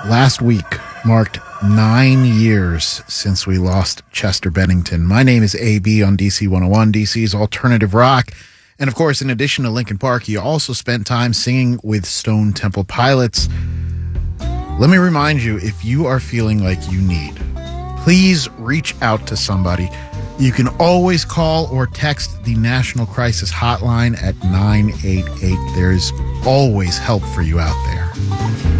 Last week marked 9 years since we lost Chester Bennington. My name is AB on DC 101, DC's alternative rock. And of course, in addition to Linkin Park, he also spent time singing with Stone Temple Pilots. Let me remind you, if you are feeling like you need, please reach out to somebody. You can always call or text the National Crisis Hotline at 988. There's always help for you out there.